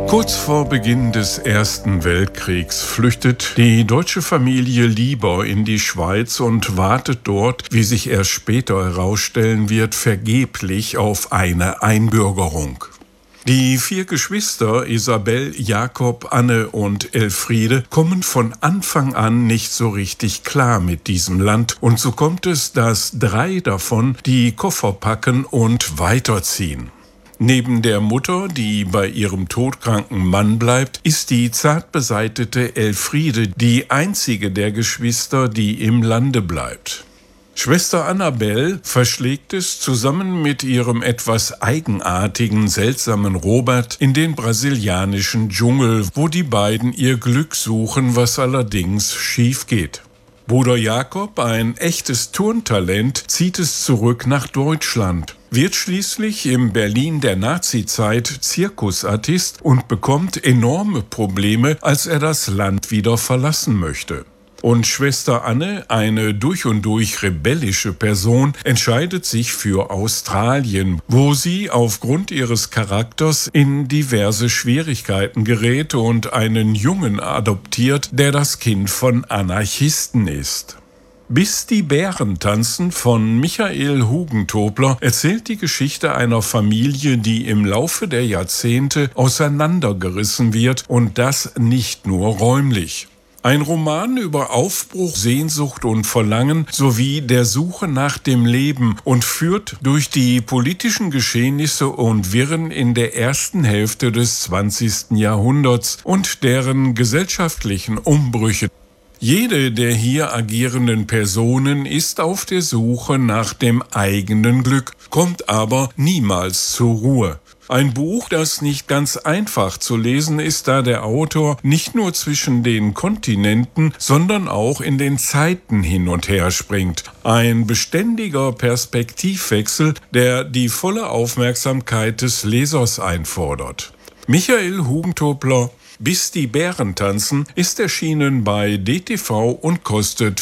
Kurz vor Beginn des Ersten Weltkriegs flüchtet die deutsche Familie Lieber in die Schweiz und wartet dort, wie sich erst später herausstellen wird, vergeblich auf eine Einbürgerung. Die 4 Geschwister Isabel, Jakob, Anne und Elfriede kommen von Anfang an nicht so richtig klar mit diesem Land und so kommt es, dass 3 davon die Koffer packen und weiterziehen. Neben der Mutter, die bei ihrem todkranken Mann bleibt, ist die zart beseitete Elfriede die einzige der Geschwister, die im Lande bleibt. Schwester Annabelle verschlägt es zusammen mit ihrem etwas eigenartigen, seltsamen Robert in den brasilianischen Dschungel, wo die beiden ihr Glück suchen, was allerdings schief geht. Bruder Jakob, ein echtes Turntalent, zieht es zurück nach Deutschland, wird schließlich im Berlin der Nazizeit Zirkusartist und bekommt enorme Probleme, als er das Land wieder verlassen möchte. Und Schwester Anne, eine durch und durch rebellische Person, entscheidet sich für Australien, wo sie aufgrund ihres Charakters in diverse Schwierigkeiten gerät und einen Jungen adoptiert, der das Kind von Anarchisten ist. Bis die Bären tanzen von Michael Hugentobler erzählt die Geschichte einer Familie, die im Laufe der Jahrzehnte auseinandergerissen wird und das nicht nur räumlich. Ein Roman über Aufbruch, Sehnsucht und Verlangen sowie der Suche nach dem Leben und führt durch die politischen Geschehnisse und Wirren in der ersten Hälfte des 20. Jahrhunderts und deren gesellschaftlichen Umbrüche. Jede der hier agierenden Personen ist auf der Suche nach dem eigenen Glück, kommt aber niemals zur Ruhe. Ein Buch, das nicht ganz einfach zu lesen ist, da der Autor nicht nur zwischen den Kontinenten, sondern auch in den Zeiten hin und her springt. Ein beständiger Perspektivwechsel, der die volle Aufmerksamkeit des Lesers einfordert. Michael Hugentobler, Bis die Bären tanzen, ist erschienen bei DTV und kostet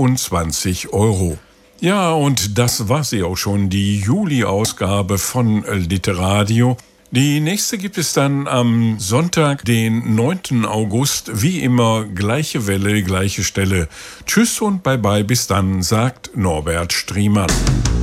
24 €. Ja, und das war sie auch schon, die Juli-Ausgabe von Literadio. Die nächste gibt es dann am Sonntag, den 9. August. Wie immer, gleiche Welle, gleiche Stelle. Tschüss und bye bye, bis dann, sagt Norbert Striemann.